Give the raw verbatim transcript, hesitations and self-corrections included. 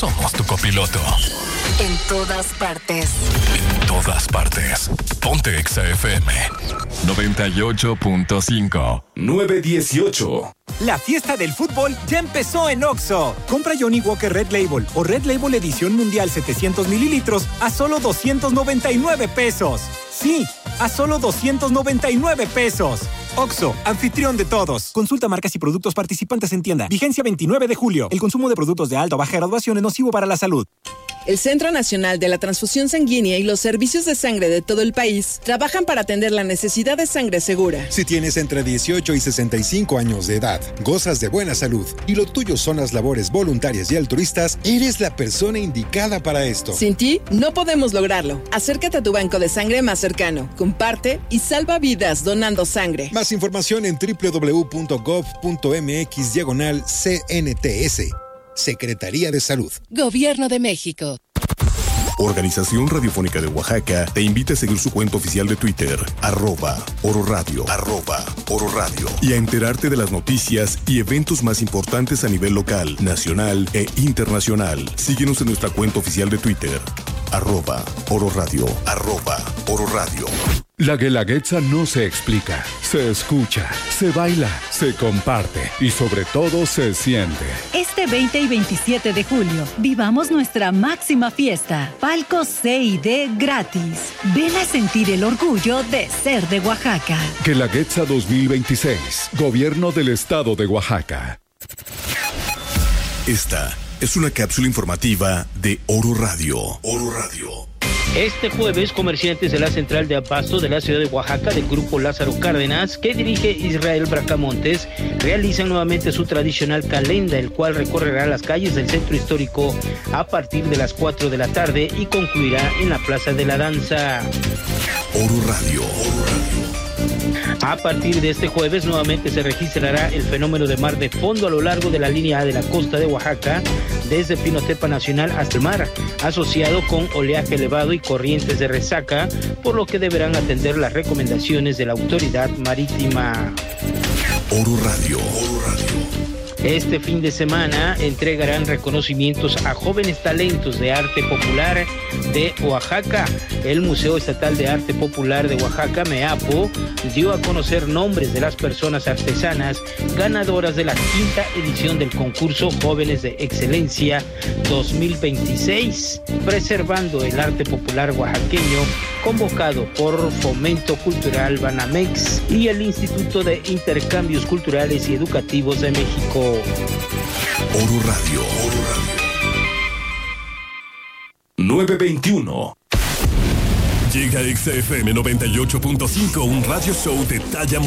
somos tu copiloto. En todas partes. En todas partes. Ponte Exa F M noventa y ocho punto cinco. nueve dieciocho. La fiesta del fútbol ya empezó en Oxxo. Compra Johnny Walker Red Label o Red Label Edición Mundial setecientos mililitros a solo doscientos noventa y nueve pesos. Sí, a solo doscientos noventa y nueve pesos. Oxxo, anfitrión de todos. Consulta marcas y productos participantes en tienda. Vigencia veintinueve de julio. El consumo de productos de alta o baja graduación es nocivo para la salud. El Centro Nacional de la Transfusión Sanguínea y los servicios de sangre de todo el país trabajan para atender la necesidad de sangre segura. Si tienes entre dieciocho y sesenta y cinco años de edad, gozas de buena salud y lo tuyo son las labores voluntarias y altruistas, eres la persona indicada para esto. Sin ti, no podemos lograrlo. Acércate a tu banco de sangre más cercano, comparte y salva vidas donando sangre. Más información en doble u doble u doble u punto gov punto eme equis diagonal C N T S. Secretaría de Salud. Gobierno de México. Organización Radiofónica de Oaxaca te invita a seguir su cuenta oficial de Twitter, arroba Oro Radio, arroba Oro Radio, y a enterarte de las noticias y eventos más importantes a nivel local, nacional e internacional. Síguenos en nuestra cuenta oficial de Twitter, arroba Oro Radio, arroba Oro Radio. La Guelaguetza no se explica, se escucha, se baila, se comparte y sobre todo se siente. Este veinte y veintisiete de julio, vivamos nuestra máxima fiesta. Palco C y D gratis. Ven a sentir el orgullo de ser de Oaxaca. Guelaguetza dos mil veintiséis, Gobierno del Estado de Oaxaca. Esta es una cápsula informativa de Oro Radio. Oro Radio. Este jueves, comerciantes de la central de abasto de la ciudad de Oaxaca del grupo Lázaro Cárdenas, que dirige Israel Bracamontes, realizan nuevamente su tradicional calenda, el cual recorrerá las calles del centro histórico a partir de las cuatro de la tarde y concluirá en la Plaza de la Danza. Oro Radio. Oro Radio. A partir de este jueves nuevamente se registrará el fenómeno de mar de fondo a lo largo de la línea A de la costa de Oaxaca, desde Pinotepa Nacional hasta el mar, asociado con oleaje elevado y corrientes de resaca, por lo que deberán atender las recomendaciones de la autoridad marítima. Oro Radio. Oro Radio. Este fin de semana entregarán reconocimientos a jóvenes talentos de arte popular de Oaxaca. El Museo Estatal de Arte Popular de Oaxaca, MEAPO, dio a conocer nombres de las personas artesanas ganadoras de la quinta edición del concurso Jóvenes de Excelencia dos mil veintiséis, preservando el arte popular oaxaqueño, convocado por Fomento Cultural Banamex y el Instituto de Intercambios Culturales y Educativos de México. Oro Radio. Oro Radio. nueve veintiuno. Llega Exa F M noventa y ocho punto cinco, un radio show de talla